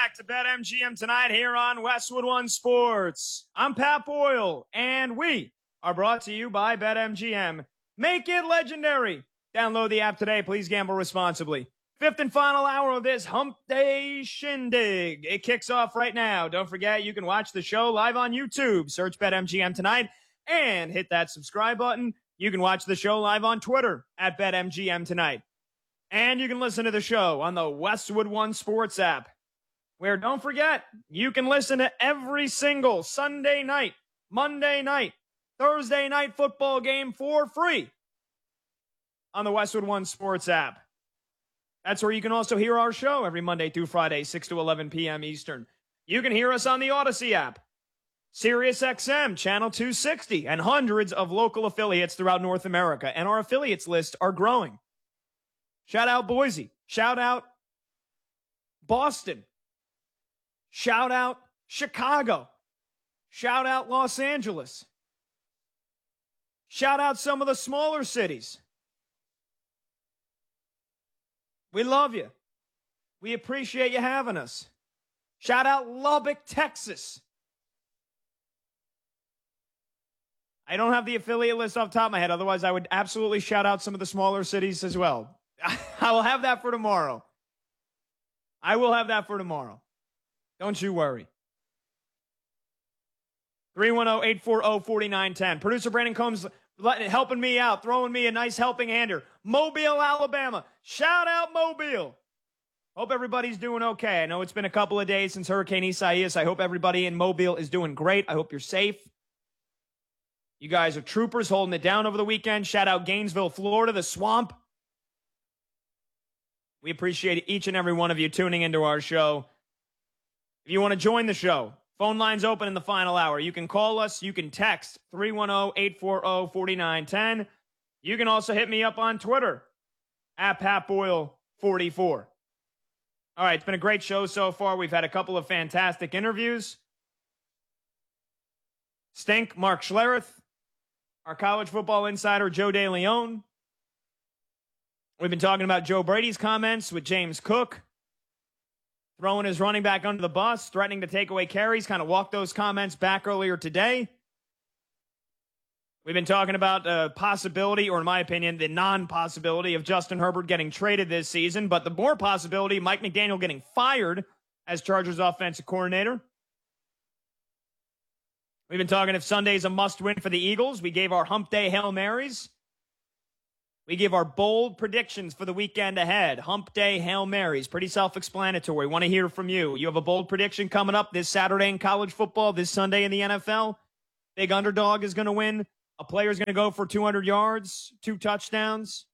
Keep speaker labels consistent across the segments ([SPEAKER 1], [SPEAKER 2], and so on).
[SPEAKER 1] back to BetMGM tonight here on Westwood One Sports. I'm Pat Boyle, and we are brought to you by BetMGM. Make it legendary. Download the app today. Please gamble responsibly. Fifth and final hour of this Hump Day Shindig. It kicks off right now. Don't forget, you can watch the show live on YouTube. Search BetMGM tonight and hit that subscribe button. You can watch the show live on Twitter at BetMGM tonight. And you can listen to the show on the Westwood One Sports app, where, don't forget, you can listen to every single Sunday night, Monday night, Thursday night football game for free on the Westwood One Sports app. That's where you can also hear our show every Monday through Friday, 6 to 11 p.m. Eastern. You can hear us on the Odyssey app, SiriusXM, Channel 260, and hundreds of local affiliates throughout North America. And our affiliates list are growing. Shout out Boise. Shout out Boston. Shout out Chicago. Shout out Los Angeles. Shout out some of the smaller cities. We love you. We appreciate you having us. Shout out Lubbock, Texas. I don't have the affiliate list off the top of my head. Otherwise, I would absolutely shout out some of the smaller cities as well. I will have that for tomorrow. Don't you worry. 310-840-4910. Producer Brandon Combs helping me out, throwing me a nice helping hand here. Mobile, Alabama. Shout out Mobile. Hope everybody's doing okay. I know it's been a couple of days since Hurricane Isaias. I hope everybody in Mobile is doing great. I hope you're safe. You guys are troopers holding it down over the weekend. Shout out Gainesville, Florida, the swamp. We appreciate each and every one of you tuning into our show. If you want to join the show, phone lines open in the final hour. You can call us. You can text 310-840-4910. You can also hit me up on Twitter at PatBoyle44. All right, it's been a great show so far. We've had a couple of fantastic interviews. Stink, Mark Schlereth, our college football insider, Joe DeLeon. We've been talking about Joe Brady's comments with James Cook, throwing his running back under the bus, threatening to take away carries, kind of walked those comments back earlier today. We've been talking about the possibility, or in my opinion, the non-possibility of Justin Herbert getting traded this season, but the more possibility, Mike McDaniel getting fired as Chargers offensive coordinator. We've been talking if Sunday's a must-win for the Eagles. We gave our Hump Day Hail Marys. We give our bold predictions for the weekend ahead. Hump Day Hail Marys. Pretty self-explanatory. Want to hear from you. You have a bold prediction coming up this Saturday in college football, this Sunday in the NFL. Big underdog is going to win. A player's going to go for 200 yards, 2 touchdowns.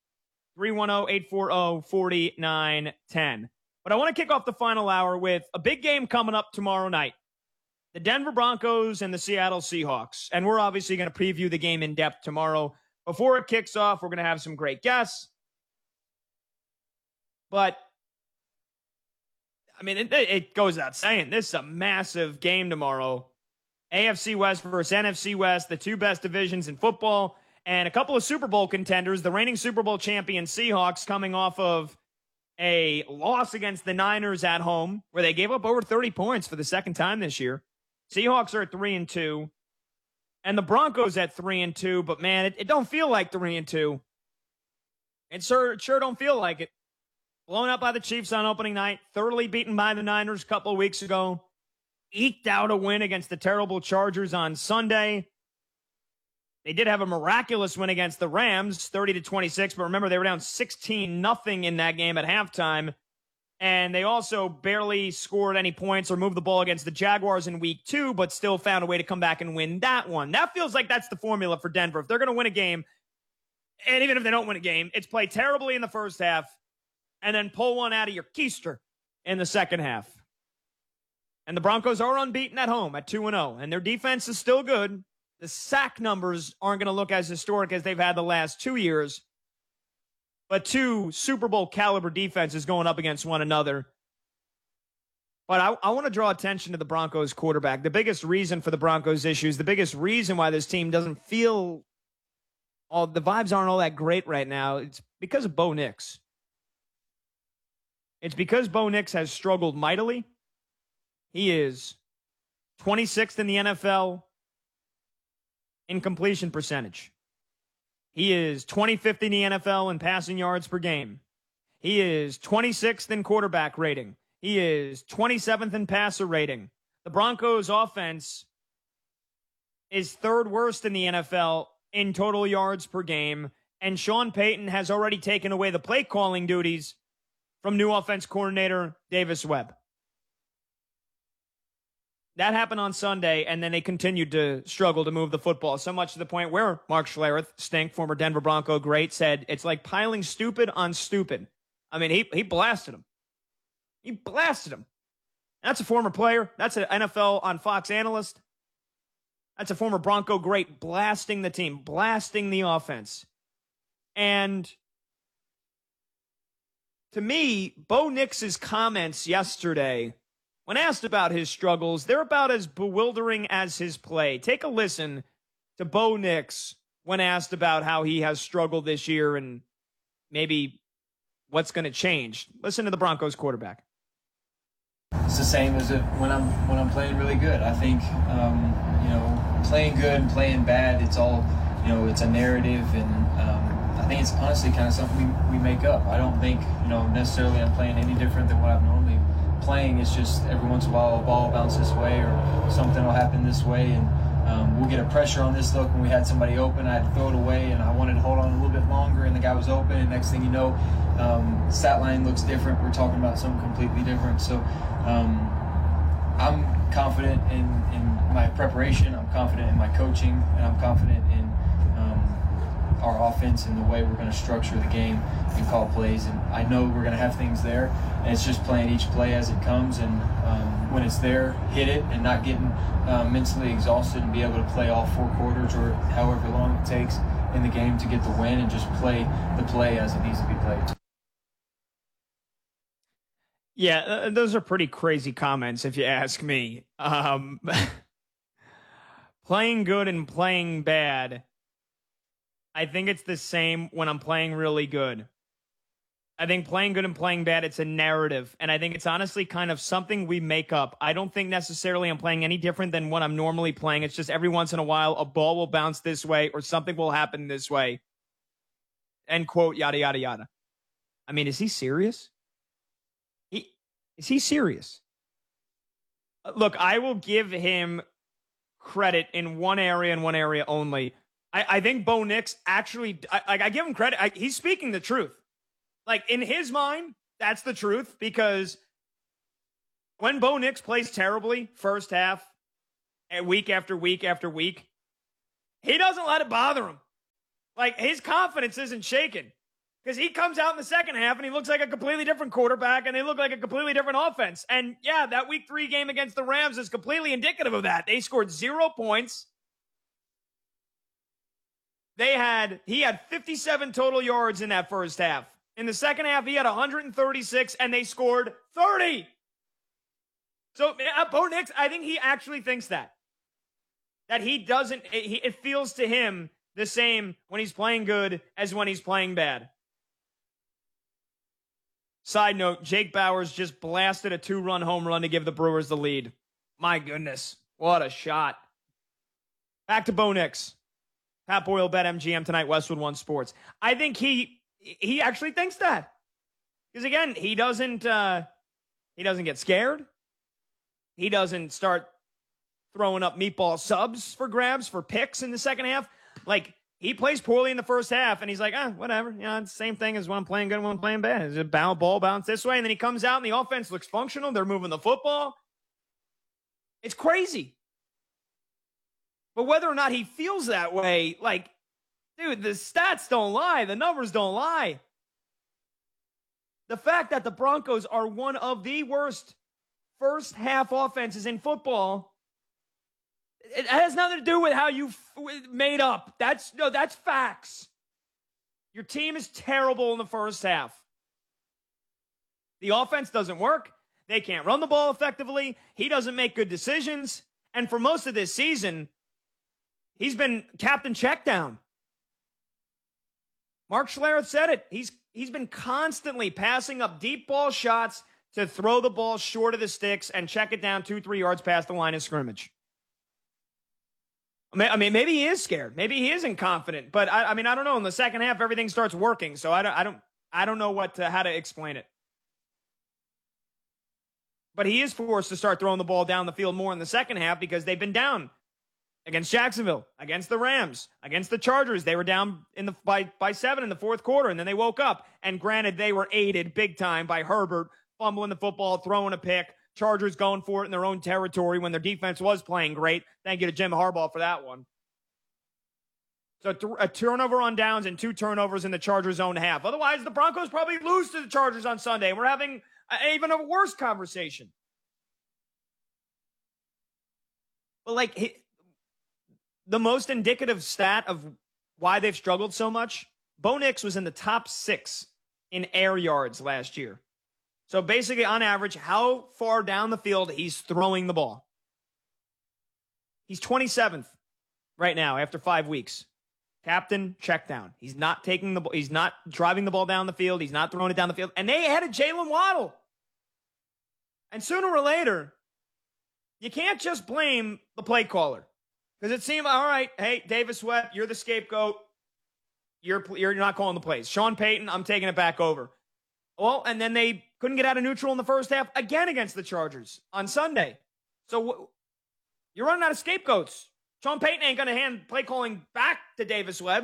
[SPEAKER 1] 310-840-4910. But I want to kick off the final hour with a big game coming up tomorrow night. The Denver Broncos and the Seattle Seahawks. And we're obviously going to preview the game in depth tomorrow. Before it kicks off, we're going to have some great guests. But, I mean, it goes without saying, this is a massive game tomorrow. AFC West versus NFC West, the two best divisions in football, and a couple of Super Bowl contenders, the reigning Super Bowl champion Seahawks coming off of a loss against the Niners at home, where they gave up over 30 points for the second time this year. Seahawks are at 3-2. And the Broncos at 3-2, but man, it don't feel like 3-2. It sure don't feel like it. Blown out by the Chiefs on opening night, thoroughly beaten by the Niners a couple of weeks ago. Eked out a win against the terrible Chargers on Sunday. They did have a miraculous win against the Rams, 30-26, but remember they were down 16-0 in that game at halftime. And they also barely scored any points or moved the ball against the Jaguars in week 2, but still found a way to come back and win that one. That feels like that's the formula for Denver. If they're going to win a game, and even if they don't win a game, it's play terribly in the first half and then pull one out of your keister in the second half. And the Broncos are unbeaten at home at 2-0, and their defense is still good. The sack numbers aren't going to look as historic as they've had the last 2 years. But two Super Bowl caliber defenses going up against one another. But I want to draw attention to the Broncos quarterback. The biggest reason for the Broncos issues, the biggest reason why this team doesn't feel the vibes aren't all that great right now, it's because of Bo Nix. It's because Bo Nix has struggled mightily. He is 26th in the NFL in completion percentage. He is 25th in the NFL in passing yards per game. He is 26th in quarterback rating. He is 27th in passer rating. The Broncos offense is third worst in the NFL in total yards per game. And Sean Payton has already taken away the play calling duties from new offense coordinator Davis Webb. That happened on Sunday, and then they continued to struggle to move the football, so much to the point where Mark Schlereth, Stink, former Denver Bronco great, said it's like piling stupid on stupid. I mean, he blasted him. He blasted him. That's a former player. That's an NFL on Fox analyst. That's a former Bronco great blasting the team, blasting the offense. And to me, Bo Nix's comments yesterday, when asked about his struggles, they're about as bewildering as his play. Take a listen to Bo Nix when asked about how he has struggled this year and maybe what's going to change. Listen to the Broncos quarterback.
[SPEAKER 2] It's the same as when I'm playing really good. I think playing good and playing bad, it's all it's a narrative, and I think it's honestly kind of something we make up. I don't think necessarily I'm playing any different than what I'm normally playing. It's just every once in a while a ball bounces this way or something will happen this way, and we'll get a pressure on this look. When we had somebody open, I had to throw it away, and I wanted to hold on a little bit longer, and the guy was open, and next thing you know, stat line looks different. We're talking about something completely different. So I'm confident in my preparation, I'm confident in my coaching, and I'm confident in our offense and the way we're going to structure the game and call plays. And I know we're going to have things there, and it's just playing each play as it comes, and when it's there, hit it, and not getting mentally exhausted, and be able to play all 4 quarters or however long it takes in the game to get the win, and just play the play as it needs to be played.
[SPEAKER 1] Yeah, those are pretty crazy comments if you ask me. Playing good and playing bad, I think it's the same when I'm playing really good. I think playing good and playing bad, it's a narrative. And I think it's honestly kind of something we make up. I don't think necessarily I'm playing any different than what I'm normally playing. It's just every once in a while, a ball will bounce this way or something will happen this way. End quote, yada, yada, yada. I mean, is he serious? Is he serious? Look, I will give him credit in one area and one area only. I think Bo Nix actually, I give him credit. He's speaking the truth. Like, in his mind, that's the truth, because when Bo Nix plays terribly first half, and week after week after week, he doesn't let it bother him. Like, his confidence isn't shaken, because he comes out in the second half and he looks like a completely different quarterback, and they look like a completely different offense. And yeah, that week 3 game against the Rams is completely indicative of that. They scored 0 points. He had 57 total yards in that first half. In the second half, he had 136, and they scored 30. So, Bo Nix, I think he actually thinks that he doesn't, it feels to him the same when he's playing good as when he's playing bad. Side note, Jake Bowers just blasted a 2-run home run to give the Brewers the lead. My goodness, what a shot. Back to Bo Nix. Pat Boyle, BetMGM tonight, Westwood One Sports. I think he actually thinks that. Because again, he doesn't get scared. He doesn't start throwing up meatball subs for grabs for picks in the second half. Like, he plays poorly in the first half, and he's like, whatever. It's the same thing as when I'm playing good and when I'm playing bad. It's a ball bounce this way, and then he comes out, and the offense looks functional. They're moving the football. It's crazy. But whether or not he feels that way, like, dude, the stats don't lie. The numbers don't lie. The fact that the Broncos are one of the worst first half offenses in football, it has nothing to do with how you made up. That's facts. Your team is terrible in the first half. The offense doesn't work. They can't run the ball effectively. He doesn't make good decisions. And for most of this season, he's been captain checkdown. Mark Schlereth said it. He's been constantly passing up deep ball shots to throw the ball short of the sticks and check it down 2-3 yards past the line of scrimmage. I mean, maybe he is scared. Maybe he isn't confident. But I mean, I don't know. In the second half, everything starts working. So I don't know how to explain it. But he is forced to start throwing the ball down the field more in the second half because they've been down against Jacksonville, against the Rams, against the Chargers. They were down by 7 in the fourth quarter, and then they woke up. And granted, they were aided big time by Herbert fumbling the football, throwing a pick. Chargers going for it in their own territory when their defense was playing great. Thank you to Jim Harbaugh for that one. So a turnover on downs and 2 turnovers in the Chargers' own half. Otherwise, the Broncos probably lose to the Chargers on Sunday. We're having even a worse conversation. But the most indicative stat of why they've struggled so much, Bo Nix was in the top 6 in air yards last year. So basically, on average, how far down the field he's throwing the ball. He's 27th right now after 5 weeks. Captain, check down. He's not taking the ball. He's not driving the ball down the field. He's not throwing it down the field. And they added Jalen Waddle. And sooner or later, you can't just blame the play caller. Because it seemed, all right, hey, Davis Webb, you're the scapegoat. You're not calling the plays. Sean Payton, I'm taking it back over. Well, and then they couldn't get out of neutral in the first half again against the Chargers on Sunday. So you're running out of scapegoats. Sean Payton ain't going to hand play calling back to Davis Webb.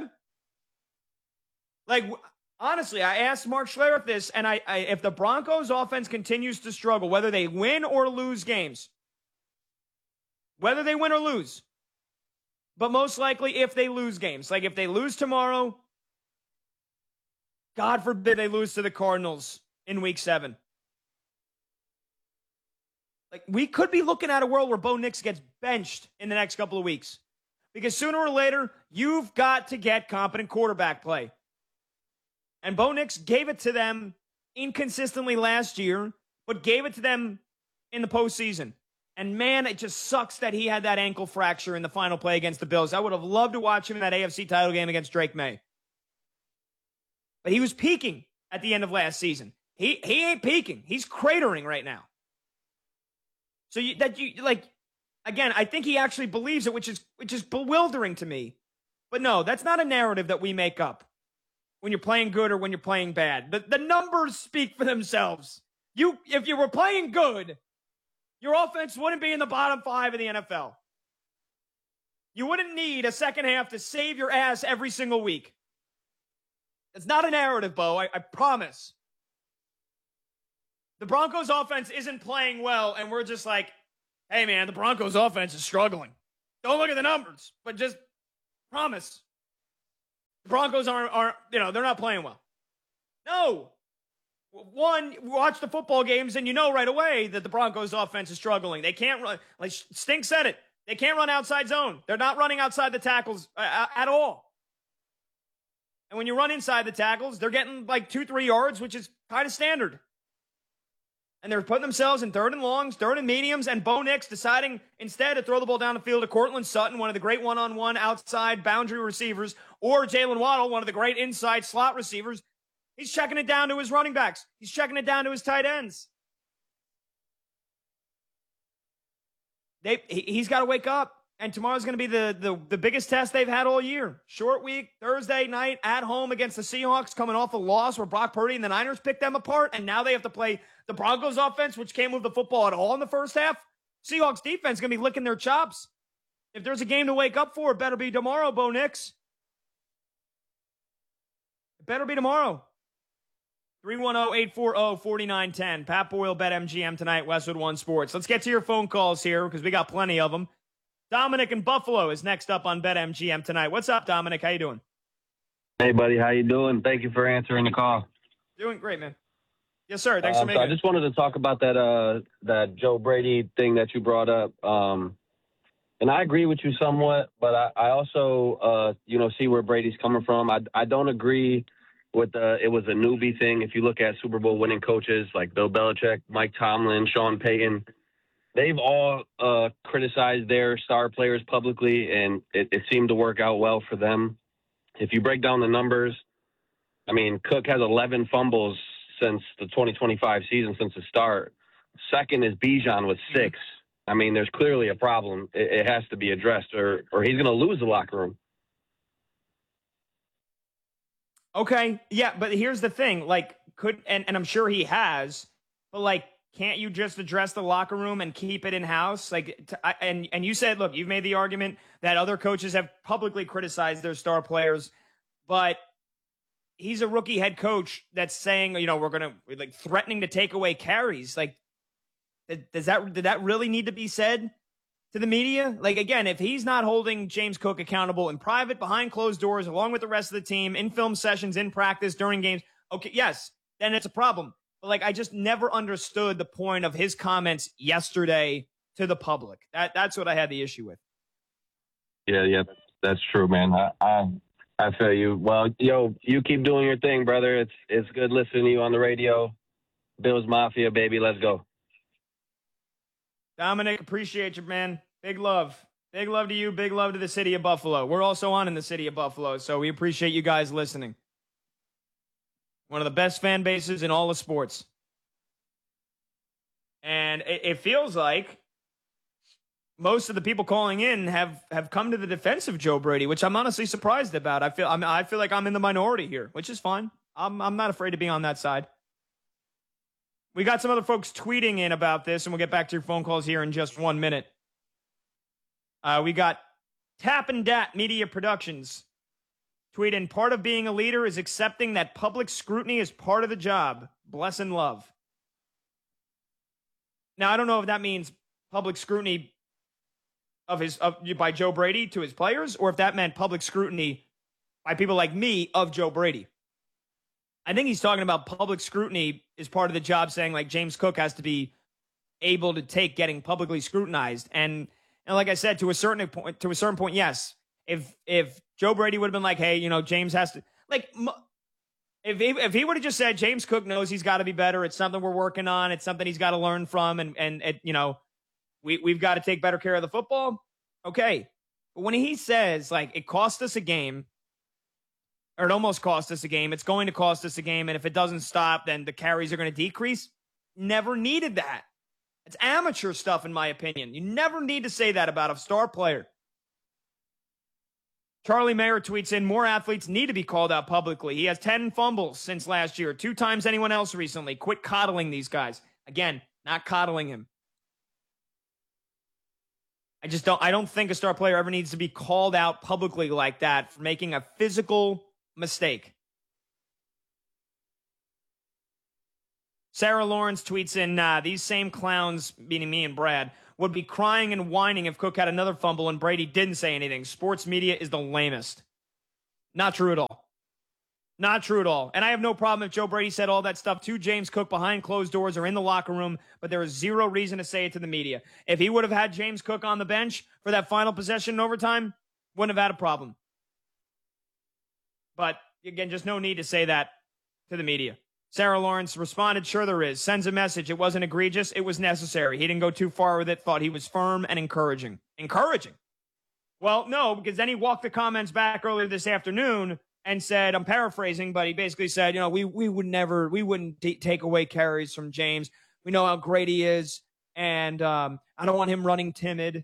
[SPEAKER 1] Honestly, I asked Mark Schlereth this, and if the Broncos offense continues to struggle, whether they win or lose games, whether they win or lose, but most likely if they lose games, if they lose tomorrow, God forbid they lose to the Cardinals in week 7. We could be looking at a world where Bo Nix gets benched in the next couple of weeks. Because sooner or later, you've got to get competent quarterback play. And Bo Nix gave it to them inconsistently last year, but gave it to them in the postseason. And man, it just sucks that he had that ankle fracture in the final play against the Bills. I would have loved to watch him in that AFC title game against Drake May. But he was peaking at the end of last season. He ain't peaking. He's cratering right now. So again, I think he actually believes it, which is bewildering to me. But no, that's not a narrative that we make up when you're playing good or when you're playing bad. The numbers speak for themselves. If you were playing good, your offense wouldn't be in the bottom 5 of the NFL. You wouldn't need a second half to save your ass every single week. It's not a narrative, Bo. I promise. The Broncos offense isn't playing well, and we're just like, hey, man, the Broncos offense is struggling. Don't look at the numbers, but just promise. The Broncos aren't they're not playing well. No. One, watch the football games, and you know right away that the Broncos offense is struggling. They can't run, Stink said it. They can't run outside zone. They're not running outside the tackles at all. And when you run inside the tackles, they're getting 2-3 yards, which is kind of standard. And they're putting themselves in 3rd and longs, 3rd and mediums, and Bo Nix deciding instead to throw the ball down the field to Cortland Sutton, one of the great one-on-one outside boundary receivers, or Jalen Waddle, one of the great inside slot receivers. He's checking it down to his running backs. He's checking it down to his tight ends. He's got to wake up. And tomorrow's going to be the biggest test they've had all year. Short week, Thursday night, at home against the Seahawks, coming off a loss where Brock Purdy and the Niners picked them apart, and now they have to play the Broncos offense, which can't move the football at all in the first half. Seahawks defense is going to be licking their chops. If there's a game to wake up for, it better be tomorrow, Bo Nix. It better be tomorrow. 310-840-4910. Pat Boyle, BetMGM tonight, Westwood One Sports. Let's get to your phone calls here because we got plenty of them. Dominic in Buffalo is next up on BetMGM tonight. What's up, Dominic? How you doing?
[SPEAKER 3] Hey, buddy. How you doing? Thank you for answering the call.
[SPEAKER 1] Doing great, man. Yes, sir. Thanks for making
[SPEAKER 3] it. I just wanted to talk about that Joe Brady thing that you brought up. And I agree with you somewhat, but I also, see where Brady's coming from. I don't agree with it was a newbie thing. If you look at Super Bowl winning coaches like Bill Belichick, Mike Tomlin, Sean Payton, they've all criticized their star players publicly, and it seemed to work out well for them. If you break down the numbers, I mean, Cook has 11 fumbles since the 2025 season, since the start. Second is Bijan with 6. I mean, there's clearly a problem. It has to be addressed, or he's going to lose the locker room.
[SPEAKER 1] Okay, yeah, but here's the thing. Like, and I'm sure he has, but, like, can't you just address the locker room and keep it in-house? Like, and you said, look, you've made the argument that other coaches have publicly criticized their star players, but he's a rookie head coach that's saying, we're going to, like, threatening to take away carries. Like, did that really need to be said to the media? Like, again, if he's not holding James Cook accountable in private, behind closed doors, along with the rest of the team, in film sessions, in practice, during games, okay, yes, then it's a problem. But, like, I just never understood the point of his comments yesterday to the public. That's what I had the issue with.
[SPEAKER 3] Yeah, that's true, man. I feel you. Well, you keep doing your thing, brother. It's good listening to you on the radio. Bills Mafia, baby. Let's go.
[SPEAKER 1] Dominic, appreciate you, man. Big love. Big love to you. Big love to the city of Buffalo. We're also on in the city of Buffalo, so we appreciate you guys listening. One of the best fan bases in all of sports. And it feels like most of the people calling in have come to the defense of Joe Brady, which I'm honestly surprised about. I feel like I'm in the minority here, which is fine. I'm not afraid to be on that side. We got some other folks tweeting in about this, and we'll get back to your phone calls here in just 1 minute. We got Tap and Dat Media Productions tweeting, part of being a leader is accepting that public scrutiny is part of the job. Bless and love. Now, I don't know if that means public scrutiny by Joe Brady to his players, or if that meant public scrutiny by people like me of Joe Brady. I think he's talking about public scrutiny is part of the job, saying like James Cook has to be able to take getting publicly scrutinized. And like I said, to a certain point, yes. If Joe Brady would have been like, hey, James has to, like, if he would have just said James Cook knows he's got to be better, it's something we're working on, it's something he's got to learn from, and we've got to take better care of the football. Okay. But when he says, like, it cost us a game, or it almost cost us a game, it's going to cost us a game, and if it doesn't stop, then the carries are going to decrease. Never needed that. It's amateur stuff, in my opinion. You never need to say that about a star player. Charlie Mayer tweets in, more athletes need to be called out publicly. He has 10 fumbles since last year, 2 times anyone else recently. Quit coddling these guys. Again, not coddling him. I don't think a star player ever needs to be called out publicly like that for making a physical mistake. Sarah Lawrence tweets in, these same clowns, meaning me and Brad, would be crying and whining if Cook had another fumble and Brady didn't say anything. Sports media is the lamest. Not true at all. Not true at all. And I have no problem if Joe Brady said all that stuff to James Cook behind closed doors or in the locker room, but there is zero reason to say it to the media. If he would have had James Cook on the bench for that final possession in overtime, wouldn't have had a problem. But, again, just no need to say that to the media. Sarah Lawrence responded, sure there is. Sends a message. It wasn't egregious. It was necessary. He didn't go too far with it. Thought he was firm and encouraging. Encouraging? Well, no, because then he walked the comments back earlier this afternoon and said, I'm paraphrasing, but he basically said, we wouldn't take away carries from James. We know how great he is, and I don't want him running timid.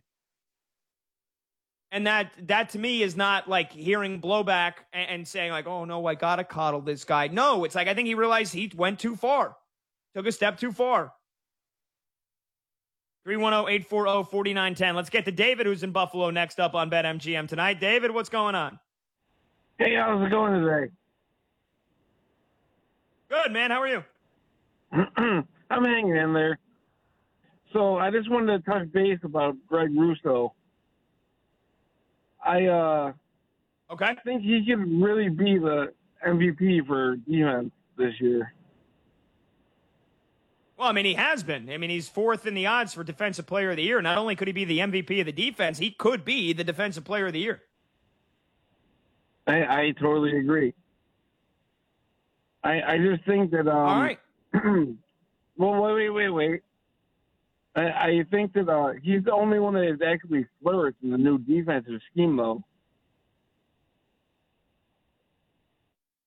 [SPEAKER 1] And that to me is not like hearing blowback and saying like, oh no, I gotta coddle this guy. No, it's like I think he realized he went too far. Took a step too far. 310-840-4910. Let's get to David, who's in Buffalo, next up on BetMGM tonight. David, what's going on?
[SPEAKER 4] Hey, how's it going today?
[SPEAKER 1] Good, man. How are you?
[SPEAKER 4] I'm hanging in there. So I just wanted to touch base about Greg Russo. I think he could really be the MVP for defense this year.
[SPEAKER 1] Well, I mean, he has been. I mean, he's fourth in the odds for Defensive Player of the Year. Not only could he be the MVP of the defense, he could be the Defensive Player of the Year.
[SPEAKER 4] I totally agree. I just think that.
[SPEAKER 1] All right.
[SPEAKER 4] Well, wait. I think that he's the only one that has actually flourished in the new defensive scheme, though.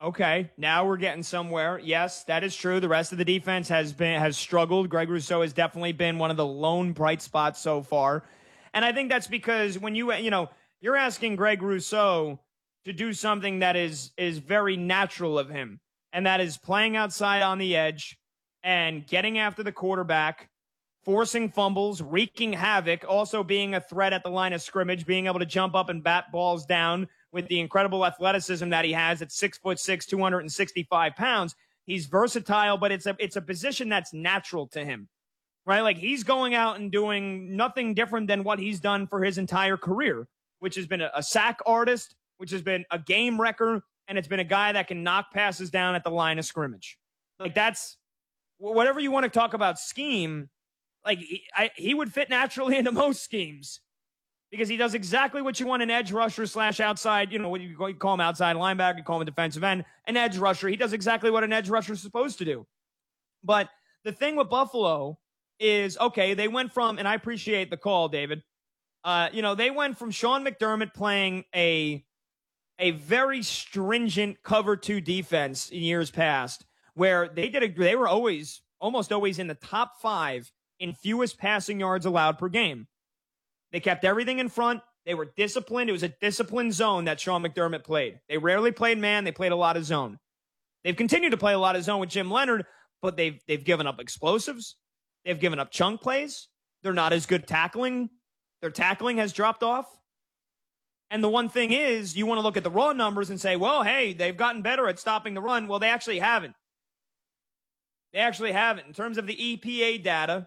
[SPEAKER 1] Okay, now we're getting somewhere. Yes, that is true. The rest of the defense has struggled. Greg Rousseau has definitely been one of the lone bright spots so far. And I think that's because when you're asking Greg Rousseau to do something that is very natural of him, and that is playing outside on the edge and getting after the quarterback, forcing fumbles, wreaking havoc, also being a threat at the line of scrimmage, being able to jump up and bat balls down with the incredible athleticism that he has at 6'6", 265 pounds. He's versatile, but it's a position that's natural to him, right? Like, he's going out and doing nothing different than what he's done for his entire career, which has been a sack artist, which has been a game wrecker, and it's been a guy that can knock passes down at the line of scrimmage. Like, that's whatever you want to talk about scheme. Like, he would fit naturally into most schemes, because he does exactly what you want an edge rusher / outside, what you call him, outside linebacker, you call him a defensive end, an edge rusher. He does exactly what an edge rusher is supposed to do. But the thing with Buffalo is, okay, they went from, and I appreciate the call, David, they went from Sean McDermott playing a very stringent cover 2 defense in years past, where they were almost always in the top 5 in fewest passing yards allowed per game. They kept everything in front. They were disciplined. It was a disciplined zone that Sean McDermott played. They rarely played man. They played a lot of zone. They've continued to play a lot of zone with Jim Leonard, but they've given up explosives. They've given up chunk plays. They're not as good tackling. Their tackling has dropped off. And the one thing is, you want to look at the raw numbers and say, well, hey, they've gotten better at stopping the run. Well, they actually haven't. They actually haven't. In terms of the EPA data,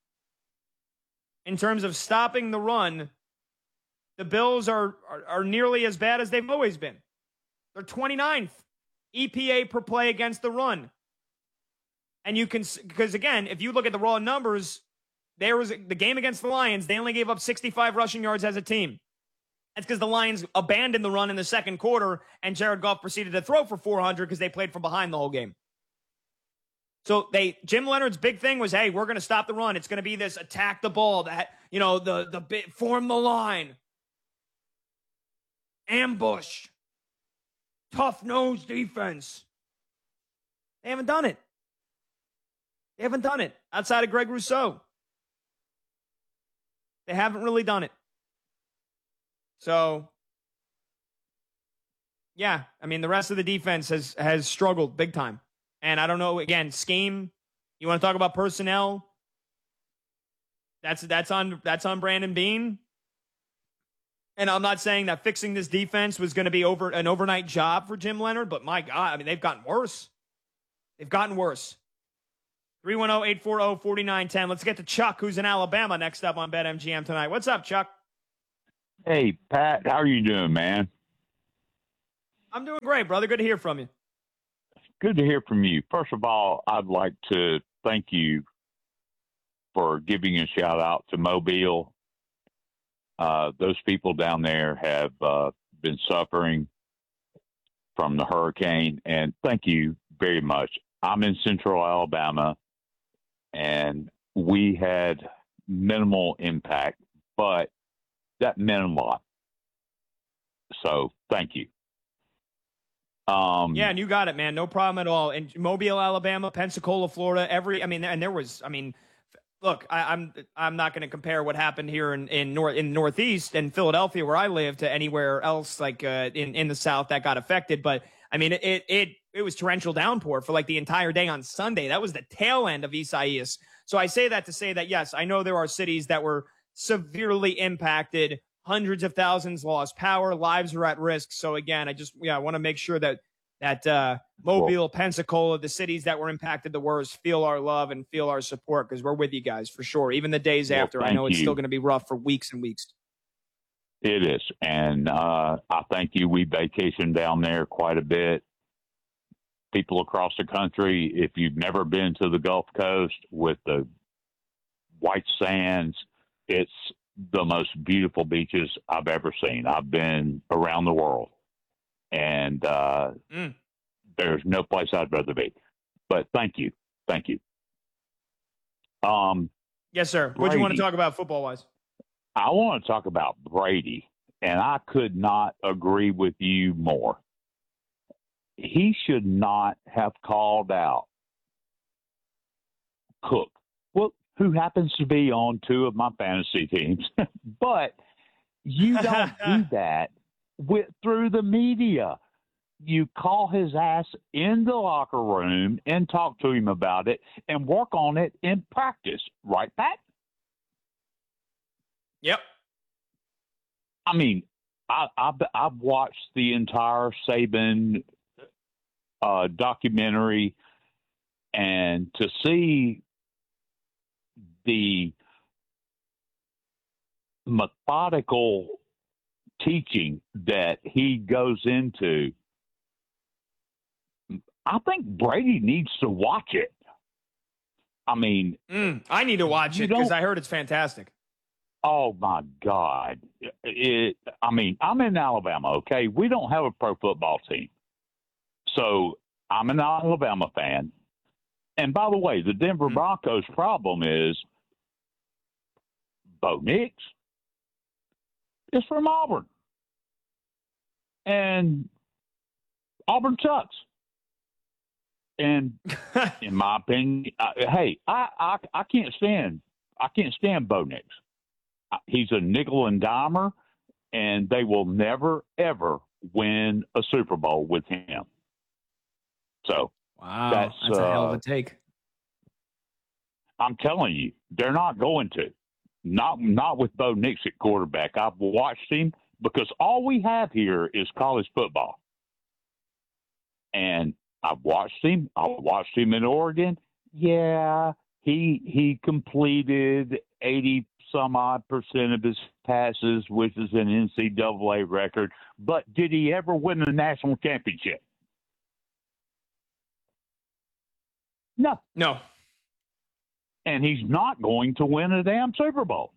[SPEAKER 1] in terms of stopping the run, the Bills are nearly as bad as they've always been. They're 29th EPA per play against the run. And you can, because again, if you look at the raw numbers, there was the game against the Lions, they only gave up 65 rushing yards as a team. That's because the Lions abandoned the run in the second quarter, and Jared Goff proceeded to throw for 400 because they played from behind the whole game. So Jim Leonard's big thing was, hey, we're going to stop the run. It's going to be this attack the ball, that, form the line, ambush, tough nose defense. They haven't done it. They haven't done it outside of Greg Rousseau. They haven't really done it. So, yeah, I mean, the rest of the defense has struggled big time. And I don't know, again, scheme. You want to talk about personnel? That's on Brandon Beane. And I'm not saying that fixing this defense was going to be an overnight job for Jim Leonard, but my God, I mean, they've gotten worse. They've gotten worse. 310-840-4910. Let's get to Chuck, who's in Alabama, next up on BetMGM tonight. What's up, Chuck?
[SPEAKER 5] Hey, Pat, how are you doing, man?
[SPEAKER 1] I'm doing great, brother. Good to hear from you.
[SPEAKER 5] Good to hear from you. First of all, I'd like to thank you for giving a shout out to Mobile. Those people down there have been suffering from the hurricane, and thank you very much. I'm in Central Alabama, and we had minimal impact, but that meant a lot. So thank you.
[SPEAKER 1] Yeah, and you got it, man. No problem at all. In Mobile, Alabama, Pensacola, Florida, look, I'm not going to compare what happened here in Northeast and Philadelphia, where I live, to anywhere else like in the South that got affected. But I mean, it was torrential downpour for like the entire day on Sunday. That was the tail end of Isaias. So I say that to say that, yes, I know there are cities that were severely impacted. Hundreds of thousands lost power. Lives are at risk. So again, I want to make sure that Mobile, Pensacola, the cities that were impacted the worst, feel our love and feel our support, because we're with you guys for sure. Even the days after, I know it's still going to be rough for weeks and weeks.
[SPEAKER 5] It is. And I thank you. We vacation down there quite a bit. People across the country, if you've never been to the Gulf Coast with the white sands, it's the most beautiful beaches I've ever seen. I've been around the world, and there's no place I'd rather be. But thank you. Thank you.
[SPEAKER 1] Yes, sir. What do you want to talk about football-wise?
[SPEAKER 5] I want to talk about Brady, and I could not agree with you more. he should not have called out Cook, well, who happens to be on two of my fantasy teams. But you don't do that through the media. You call his ass in the locker room and talk to him about it and work on it in practice. Right, Pat?
[SPEAKER 1] Yep.
[SPEAKER 5] I mean, I've watched the entire Saban documentary, and to see the methodical teaching that he goes into, I think Brady needs to watch it. I mean,
[SPEAKER 1] I need to watch it because I heard it's fantastic.
[SPEAKER 5] Oh my God. I mean, I'm in Alabama, okay? We don't have a pro football team. So I'm an Alabama fan. And by the way, the Denver Broncos problem is Bo Nix is from Auburn. And Auburn sucks. And in my opinion, I can't stand Bo Nix. He's a nickel and dimer, and they will never, ever win a Super Bowl with him. So
[SPEAKER 1] wow, that's a hell of a take.
[SPEAKER 5] I'm telling you, they're not going to. Not with Bo Nix at quarterback. I've watched him because all we have here is college football. And I've watched him. I watched him in Oregon. Yeah, he completed 80-some-odd% of his passes, which is an NCAA record. But did he ever win a national championship? No. And he's not going to win a damn Super Bowl.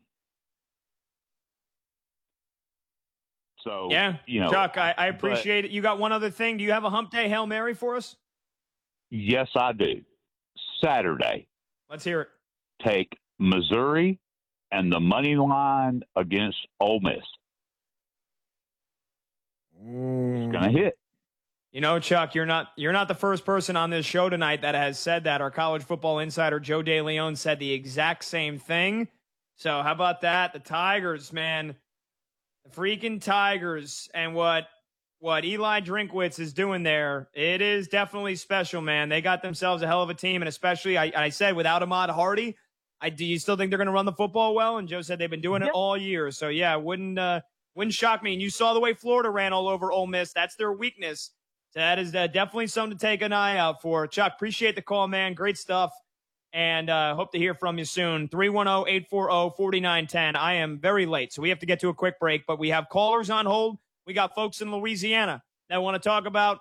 [SPEAKER 5] So,
[SPEAKER 1] yeah, Chuck, I appreciate it. You got one other thing. Do you have a hump day Hail Mary for us?
[SPEAKER 5] Yes, I do. Saturday.
[SPEAKER 1] Let's hear it.
[SPEAKER 5] Take Missouri and the money line against Ole Miss. It's going to hit.
[SPEAKER 1] Chuck, you're not the first person on this show tonight that has said that. Our college football insider, Joe DeLeon, said the exact same thing. So how about that? The Tigers, man. The freaking Tigers and what Eli Drinkwitz is doing there, it is definitely special, man. They got themselves a hell of a team, and especially, I said, without Ahmad Hardy, do you still think they're going to run the football well? And Joe said they've been doing it all year. So, yeah, wouldn't shock me. And you saw the way Florida ran all over Ole Miss. That's their weakness. So that is definitely something to take an eye out for. Chuck, appreciate the call, man. Great stuff. And hope to hear from you soon. 310-840-4910. I am very late, so we have to get to a quick break. But we have callers on hold. We got folks in Louisiana that want to talk about